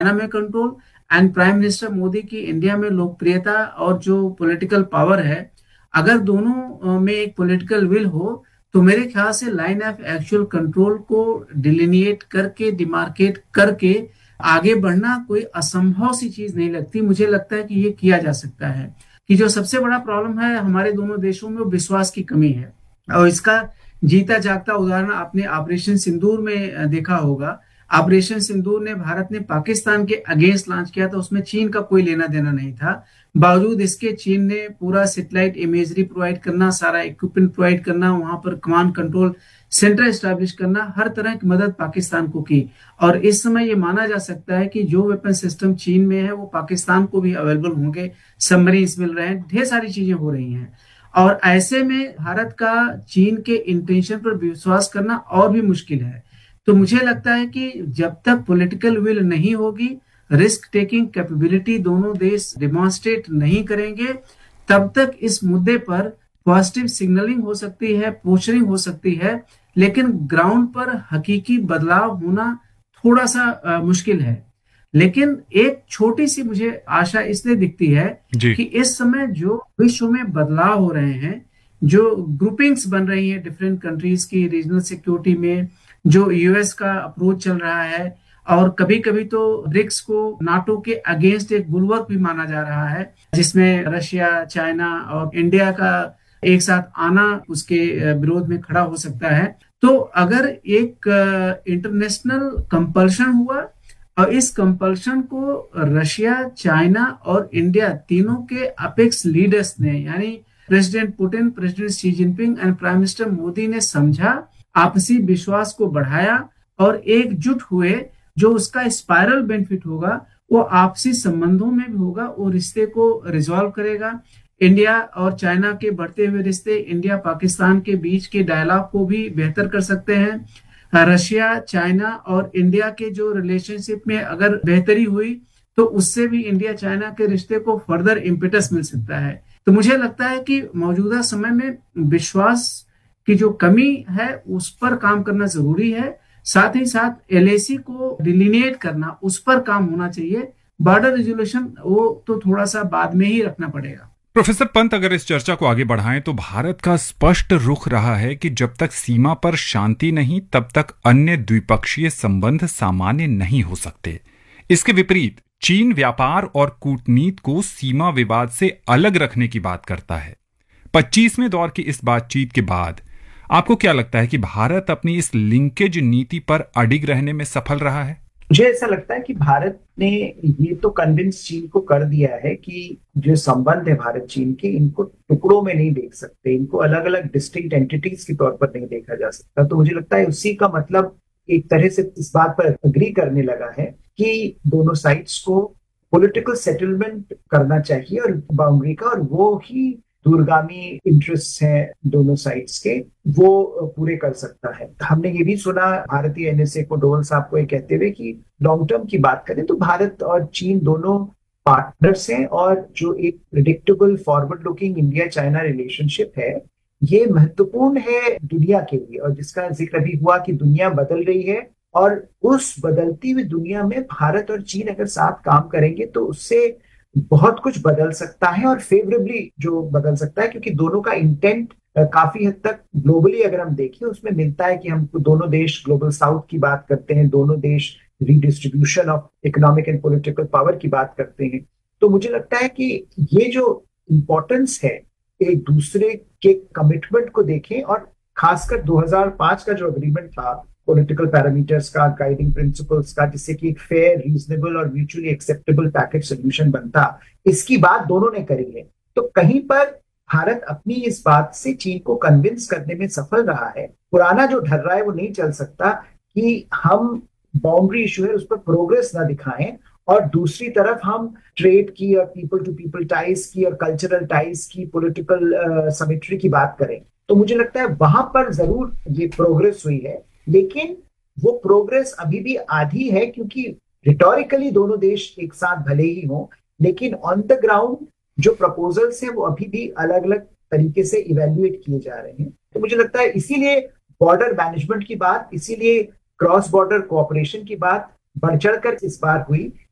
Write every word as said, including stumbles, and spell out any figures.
China में control and prime minister Modi की India में लोकप्रियता और जो पॉलिटिकल पावर है, अगर दोनों में एक पॉलिटिकल विल हो तो मेरे ख्याल से लाइन ऑफ एक्चुअल कंट्रोल को डिलिनिएट करके, डिमार्केट करके आगे बढ़ना कोई असंभव सी चीज नहीं लगती। मुझे लगता है कि ये किया जा सकता है। कि जो सबसे बड़ा प्रॉब्लम है हमारे दोनों देशों में वो विश्वास की कमी है, और इसका जीता जागता उदाहरण आपने ऑपरेशन सिंदूर में देखा होगा। ऑपरेशन सिंदूर ने भारत ने पाकिस्तान के अगेंस्ट लॉन्च किया था, उसमें चीन का कोई लेना देना नहीं था। बावजूद इसके चीन ने पूरा सैटेलाइट इमेजरी प्रोवाइड करना, सारा इक्विपमेंट प्रोवाइड करना, वहां पर कमांड कंट्रोल सेंटर एस्टैब्लिश करना, हर तरह की मदद पाकिस्तान को की। और इस समय ये माना जा सकता है कि जो वेपन सिस्टम चीन में है वो पाकिस्तान को भी अवेलेबल होंगे। सबमरीन्स मिल रहे हैं, ढेर सारी चीजें हो रही हैं। और ऐसे में भारत का चीन के इंटेंशन पर विश्वास करना और भी मुश्किल है। तो मुझे लगता है कि जब तक पॉलिटिकल विल नहीं होगी, रिस्क टेकिंग कैपेबिलिटी दोनों देश डिमॉन्स्ट्रेट नहीं करेंगे, तब तक इस मुद्दे पर पॉजिटिव सिग्नलिंग हो सकती है, पोस्टरिंग हो सकती है, लेकिन ग्राउंड पर हकीकी बदलाव होना थोड़ा सा आ, मुश्किल है। लेकिन एक छोटी सी मुझे आशा इसलिए दिखती है जी। कि इस समय जो विश्व में बदलाव हो रहे हैं, जो ग्रुपिंग्स बन रही हैं डिफरेंट कंट्रीज की रीजनल सिक्योरिटी में, जो यूएस का अप्रोच चल रहा है, और कभी कभी तो ब्रिक्स को नाटो के अगेंस्ट एक बुलवर्क भी माना जा रहा है, जिसमें रशिया, चाइना और इंडिया का एक साथ आना उसके विरोध में खड़ा हो सकता है। तो अगर एक इंटरनेशनल कंपल्शन हुआ और इस कंपल्शन को रशिया, चाइना और इंडिया तीनों के अपेक्स लीडर्स ने, यानी president Putin, president Xi Jinping and prime minister Modi ने समझा, आपसी विश्वास को बढ़ाया और एकजुट हुए, जो उसका स्पाइरल बेनिफिट होगा वो आपसी संबंधों में भी होगा, वो रिश्ते को रिजॉल्व करेगा। इंडिया और चाइना के बढ़ते हुए रिश्ते, इंडिया पाकिस्तान के बीच के डायलॉग को भी बेहतर कर सकते हैं। रशिया, चाइना और इंडिया के जो रिलेशनशिप में अगर बेहतरी हुई तो उससे भी इंडिया चाइना के रिश्ते को फर्दर इम्पेटस मिल सकता है। तो मुझे लगता है कि मौजूदा समय में विश्वास की जो कमी है उस पर काम करना जरूरी है। साथ ही साथ एलएसी को डिलिनिएट करना, उस पर काम होना चाहिए। बॉर्डर रेजोल्यूशन वो तो थोड़ा सा बाद में ही रखना पड़ेगा। प्रोफेसर पंत, अगर इस चर्चा को आगे बढ़ाएं तो भारत का स्पष्ट रुख रहा है कि जब तक सीमा पर शांति नहीं तब तक अन्य द्विपक्षीय संबंध सामान्य नहीं हो सकते। इसके विपरीत चीन व्यापार और कूटनीति को सीमा विवाद से अलग रखने की बात करता है। पच्चीसवें दौर की इस बातचीत के बाद आपको क्या लगता है कि भारत अपनी इस लिंकेज नीति पर अडिग रहने में सफल रहा है? मुझे ऐसा लगता है कि भारत ने ये तो कन्विंस चीन को कर दिया है कि जो संबंध है भारत चीन के, इनको टुकड़ों में नहीं देख सकते, इनको अलग अलग डिस्टिंक्ट एंटिटीज के तौर पर नहीं देखा जा सकता। तो मुझे लगता है उसी का मतलब एक तरह से इस बात पर अग्री करने लगा है कि दोनों साइड्स को पॉलिटिकल सेटलमेंट करना चाहिए और बाउंड्री का, और वो ही दूरगामी इंटरेस्ट हैं दोनों साइड्स के, वो पूरे कर सकता है। हमने ये भी सुना भारतीय एनएसए को, डोवल साहब को ये कहते हुए कि लॉन्ग टर्म की बात करें तो भारत और चीन दोनों पार्टनर्स हैं, और जो एक predictable forward looking India China relationship है ये महत्वपूर्ण है दुनिया के लिए, और जिसका जिक्र भी हुआ कि दुनिया बदल रही है, और उस बदलती हुई दुनिया में भारत और चीन अगर साथ काम करेंगे तो उससे बहुत कुछ बदल सकता है, और फेवरेबली जो बदल सकता है, क्योंकि दोनों का इंटेंट काफी हद तक ग्लोबली अगर हम देखें उसमें मिलता है कि हम दोनों देश ग्लोबल साउथ की बात करते हैं, दोनों देश redistribution of economic and political power की बात करते हैं। तो मुझे लगता है कि ये जो इम्पोर्टेंस है एक दूसरे के कमिटमेंट को देखें, और खासकर दो हज़ार पाँच का जो अग्रीमेंट था पॉलिटिकल पैरामीटर्स का, गाइडिंग प्रिंसिपल्स का, जिससे कि एक फेयर, रीजनेबल और म्यूचुअली एक्सेप्टेबल पैकेज सोल्यूशन बनता, इसकी बात दोनों ने करी है। तो कहीं पर भारत अपनी इस बात से चीन को कन्विंस करने में सफल रहा है। पुराना जो ढर रहा है वो नहीं चल सकता कि हम बाउंड्री इशू है उस पर प्रोग्रेस ना दिखाएं, और दूसरी तरफ हम ट्रेड की और पीपल टू पीपल टाइज की और कल्चरल टाइज की, पॉलिटिकल सिमेट्री की बात करें। तो मुझे लगता है वहां पर जरूर ये प्रोग्रेस हुई है, लेकिन वो प्रोग्रेस अभी भी आधी है, क्योंकि रिटोरिकली दोनों देश एक साथ भले ही हों, लेकिन ऑन द ग्राउंड जो प्रपोजल्स हैं वो अभी भी अलग अलग तरीके से इवेल्युएट किए जा रहे हैं। तो मुझे लगता है इसीलिए बॉर्डर मैनेजमेंट की बात, इसीलिए क्रॉस बॉर्डर कोऑपरेशन की बात बढ़ चढ़कर इस बार हुई,